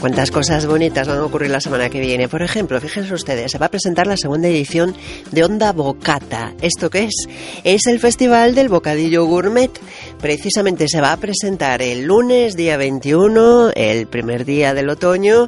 Cuántas cosas bonitas van a ocurrir la semana que viene. Por ejemplo, fíjense ustedes, se va a presentar la segunda edición de Onda Bocata. ¿Esto qué es? Es el Festival del Bocadillo Gourmet. Precisamente se va a presentar el lunes, día 21, el primer día del otoño,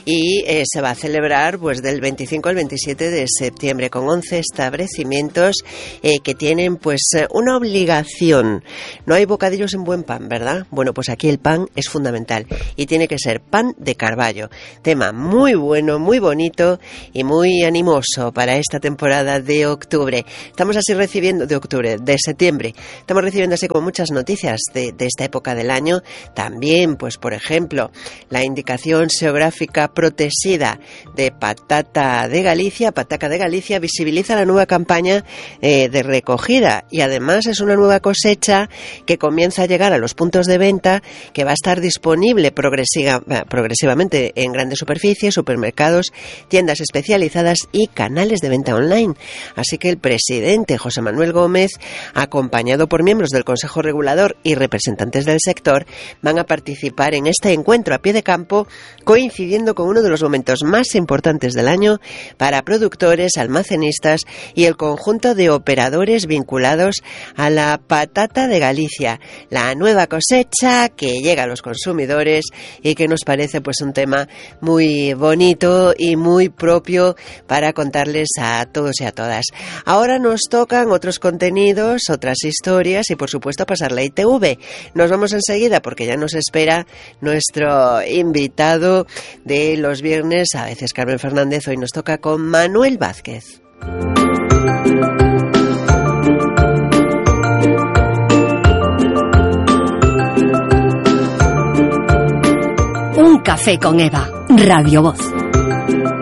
y se va a celebrar pues del 25 al 27 de septiembre con 11 establecimientos que tienen pues una obligación. No hay bocadillos en buen pan, ¿verdad? Bueno, pues aquí el pan es fundamental y tiene que ser pan de Carballo. Tema muy bueno, muy bonito y muy animoso para esta temporada de octubre. Estamos así recibiendo, de septiembre, estamos recibiendo así como muchas noticias de esta época del año. También, pues por ejemplo, la indicación geográfica protegida de Pataca de Galicia visibiliza la nueva campaña de recogida y además es una nueva cosecha que comienza a llegar a los puntos de venta, que va a estar disponible progresivamente en grandes superficies, supermercados, tiendas especializadas y canales de venta online. Así que el presidente José Manuel Gómez, acompañado por miembros del Consejo Regulador y representantes del sector, van a participar en este encuentro a pie de campo, coincidiendo con uno de los momentos más importantes del año para productores, almacenistas y el conjunto de operadores vinculados a la patata de Galicia, la nueva cosecha que llega a los consumidores y que nos parece pues un tema muy bonito y muy propio para contarles a todos y a todas. Ahora nos tocan otros contenidos, otras historias y por supuesto pasar la ITV. Nos vamos enseguida porque ya nos espera nuestro invitado de los viernes, a veces Carmen Fernández. Hoy nos toca con Manuel Vázquez. Un café con Eva, Radio Voz.